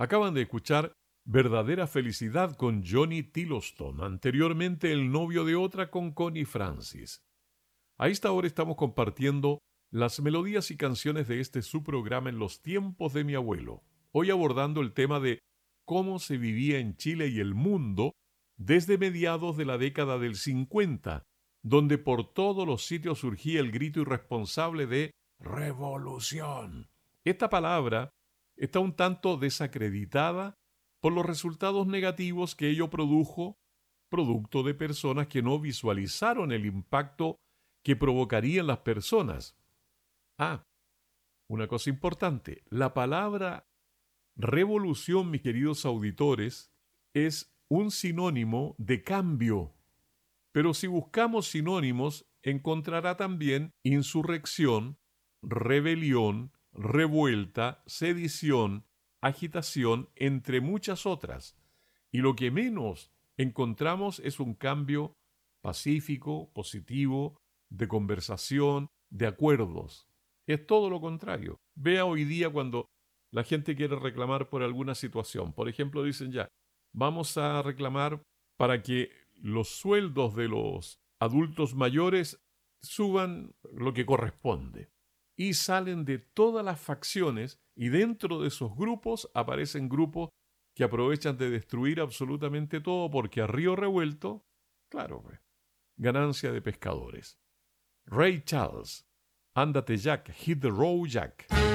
Acaban de escuchar Verdadera Felicidad con Johnny Tillotson, anteriormente El novio de otra con Connie Francis. A esta hora estamos compartiendo las melodías y canciones de este su programa En los tiempos de mi abuelo, hoy abordando el tema de cómo se vivía en Chile y el mundo desde mediados de la década del 50, donde por todos los sitios surgía el grito irresponsable de revolución. Esta palabra está un tanto desacreditada por los resultados negativos que ello produjo, producto de personas que no visualizaron el impacto que provocarían las personas. Ah, una cosa importante, la palabra revolución, mis queridos auditores, es un sinónimo de cambio. Pero si buscamos sinónimos, encontrará también insurrección, rebelión, revuelta, sedición, agitación, entre muchas otras. Y lo que menos encontramos es un cambio pacífico, positivo, de conversación, de acuerdos. Es todo lo contrario. Vea hoy día cuando la gente quiere reclamar por alguna situación. Por ejemplo, dicen ya, vamos a reclamar para que los sueldos de los adultos mayores suban lo que corresponde. Y salen de todas las facciones y dentro de esos grupos aparecen grupos que aprovechan de destruir absolutamente todo porque a río revuelto, claro, ganancia de pescadores. Ray Charles, ándate Jack, hit the road Jack.